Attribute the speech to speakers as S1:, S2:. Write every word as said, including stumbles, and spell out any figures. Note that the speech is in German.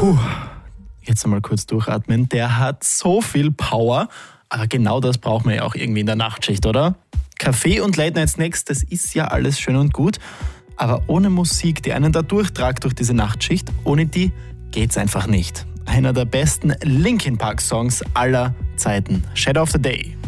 S1: Puh, jetzt einmal kurz durchatmen. Der hat so viel Power, aber genau das braucht man ja auch irgendwie in der Nachtschicht, oder? Kaffee und Late-Night-Snacks, das ist ja alles schön und gut, aber ohne Musik, die einen da durchtragt durch diese Nachtschicht, ohne die geht's einfach nicht. Einer der besten Linkin Park Songs aller Zeiten. Shadow of the Day.